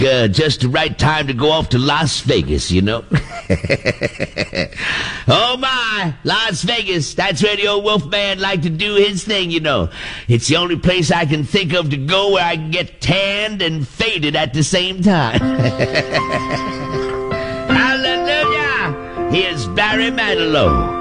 just the right time to go off to Las Vegas, you know. Oh my, Las Vegas, that's where the old Wolfman liked to do his thing, you know. It's the only place I can think of to go where I can get tanned and faded at the same time. Hallelujah! Here's Barry Manilow.